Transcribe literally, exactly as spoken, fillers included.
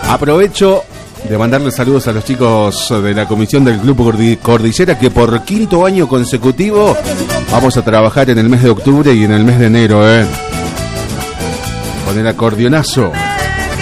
Aprovecho de mandarle saludos a los chicos de la comisión del Club Cordillera, que por quinto año consecutivo vamos a trabajar en el mes de octubre y en el mes de enero, ¿eh? Con el acordeonazo.